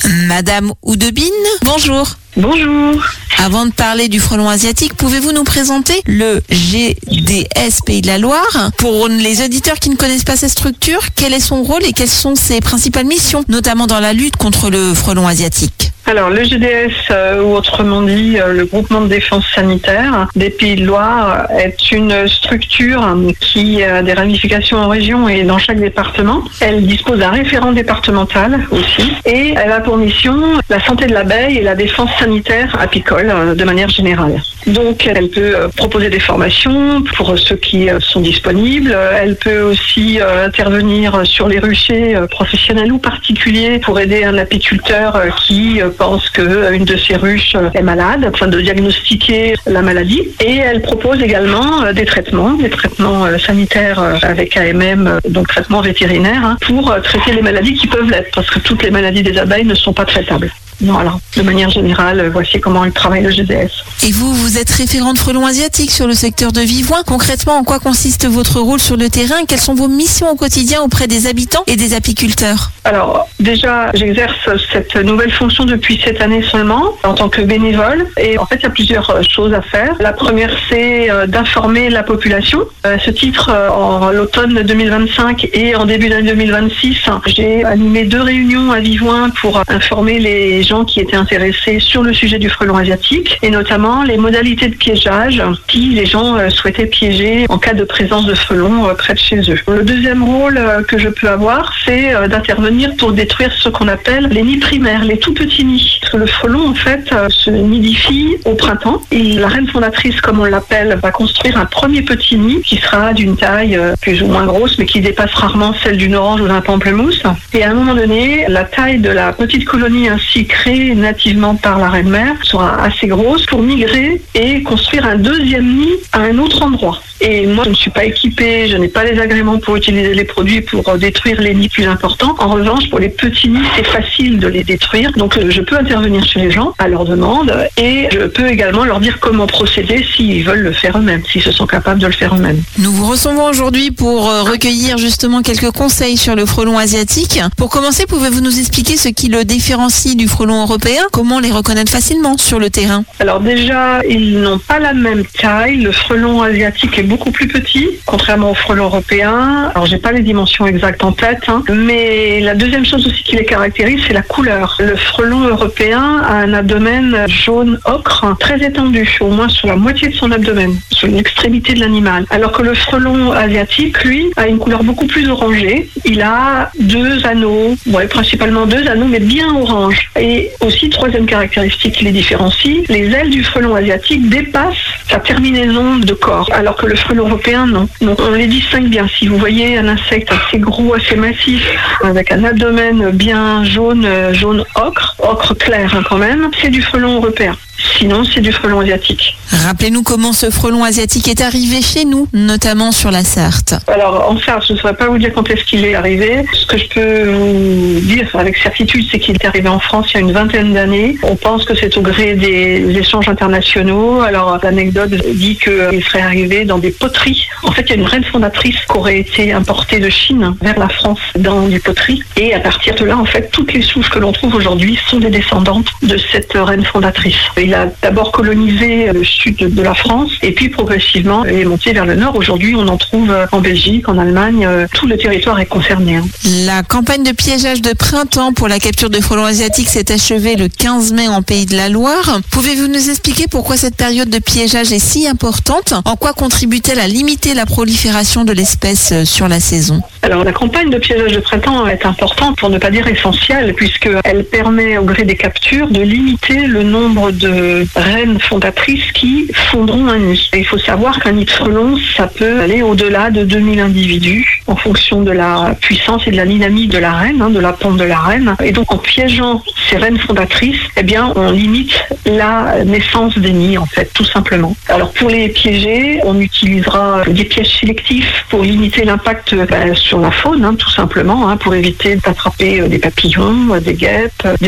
Madame Oudebine, bonjour. Bonjour. Avant de parler du frelon asiatique, pouvez-vous nous présenter le GDS Pays de la Loire? Pour les auditeurs qui ne connaissent pas cette structure, quel est son rôle et quelles sont ses principales missions, notamment dans la lutte contre le frelon asiatique? Alors le GDS, ou autrement dit le groupement de défense sanitaire des Pays de Loire, est une structure qui a des ramifications en région et dans chaque département. Elle dispose d'un référent départemental aussi et elle a pour mission la santé de l'abeille et la défense sanitaire apicole de manière générale. Donc elle peut proposer des formations pour ceux qui sont disponibles. Elle peut aussi intervenir sur les ruchers professionnels ou particuliers pour aider un apiculteur qui pense qu'une de ses ruches est malade, afin de diagnostiquer la maladie. Et elle propose également des traitements sanitaires avec AMM, donc traitements vétérinaires, pour traiter les maladies qui peuvent l'être, parce que toutes les maladies des abeilles ne sont pas traitables. Voilà, de manière générale, voici comment il travaille le GDS. Et vous êtes référente frelon asiatique sur le secteur de Vivoin. Concrètement, en quoi consiste votre rôle sur le terrain? Quelles sont vos missions au quotidien auprès des habitants et des apiculteurs? Alors, déjà, j'exerce cette nouvelle fonction depuis cette année seulement, en tant que bénévole. Et en fait, il y a plusieurs choses à faire. La première, c'est d'informer la population. À ce titre, en l'automne 2025 et en début d'année 2026, j'ai animé 2 réunions à Vivoin pour informer les gens qui étaient intéressés sur le sujet du frelon asiatique et notamment les modalités de piégeage qui les gens souhaitaient piéger en cas de présence de frelons près de chez eux. Le deuxième rôle que je peux avoir, c'est d'intervenir pour détruire ce qu'on appelle les nids primaires, les tout petits nids. Parce que le frelon, en fait, se nidifie au printemps et la reine fondatrice, comme on l'appelle, va construire un premier petit nid qui sera d'une taille plus ou moins grosse, mais qui dépasse rarement celle d'une orange ou d'un pamplemousse. Et à un moment donné, la taille de la petite colonie ainsi créée nativement par la reine mère sera assez grosse pour migrer et construire un deuxième nid à un autre endroit. Et moi, je ne suis pas équipée, je n'ai pas les agréments pour utiliser les produits pour détruire les nids plus importants. En revanche, pour les petits nids, c'est facile de les détruire. Donc, je peux intervenir chez les gens à leur demande et je peux également leur dire comment procéder s'ils veulent le faire eux-mêmes, s'ils se sont capables de le faire eux-mêmes. Nous vous recevons aujourd'hui pour recueillir justement quelques conseils sur le frelon asiatique. Pour commencer, pouvez-vous nous expliquer ce qui le différencie du frelon européen? Comment les reconnaître facilement sur le terrain? Alors déjà, ils n'ont pas la même taille. Le frelon asiatique est beaucoup plus petit, contrairement au frelon européen. Alors, j'ai pas les dimensions exactes en tête, mais la deuxième chose aussi qui les caractérise, c'est la couleur. Le frelon européen a un abdomen jaune ocre, très étendu, au moins sur la moitié de son abdomen, sur une extrémité de l'animal. Alors que le frelon asiatique, lui, a une couleur beaucoup plus orangée. Il a 2 anneaux, principalement 2 anneaux, mais bien orange. Et aussi, troisième caractéristique qui les différencie, les ailes du frelon asiatique dépassent sa terminaison de corps, alors que le frelon européen, non. Donc, on les distingue bien. Si vous voyez un insecte assez gros, assez massif, avec un abdomen bien jaune ocre clair quand même, c'est du frelon européen. Sinon, c'est du frelon asiatique. Rappelez-nous comment ce frelon asiatique est arrivé chez nous, notamment sur la Sarthe. Alors, en Sarthe, je ne saurais pas vous dire quand est-ce qu'il est arrivé. Ce que je peux vous dire avec certitude, c'est qu'il est arrivé en France il y a une 20aine d'années. On pense que c'est au gré des échanges internationaux. Alors, l'anecdote dit qu'il serait arrivé dans des poteries. En fait, il y a une reine fondatrice qui aurait été importée de Chine vers la France dans des poteries. Et à partir de là, en fait, toutes les souches que l'on trouve aujourd'hui sont des descendantes de cette reine fondatrice. Il a d'abord colonisé le sud de la France et puis progressivement est monté vers le nord. Aujourd'hui, on en trouve en Belgique, en Allemagne. Tout le territoire est concerné. La campagne de piégeage de printemps pour la capture de frelons asiatiques s'est achevée le 15 mai en Pays de la Loire. Pouvez-vous nous expliquer pourquoi cette période de piégeage est si importante? En quoi contribue-t-elle à limiter la prolifération de l'espèce sur la saison? Alors, la campagne de piégeage de printemps est importante, pour ne pas dire essentielle, puisqu'elle permet, au gré des captures, de limiter le nombre de reines fondatrices qui fondront un nid. Et il faut savoir qu'un nid de frelon, ça peut aller au-delà de 2000 individus en fonction de la puissance et de la dynamique de la reine, de la ponte de la reine. Et donc, en piégeant ces reines fondatrices, on limite la naissance des nids, en fait, tout simplement. Alors, pour les piéger, on utilisera des pièges sélectifs pour limiter l'impact sur la faune, tout simplement, pour éviter d'attraper des papillons, des guêpes,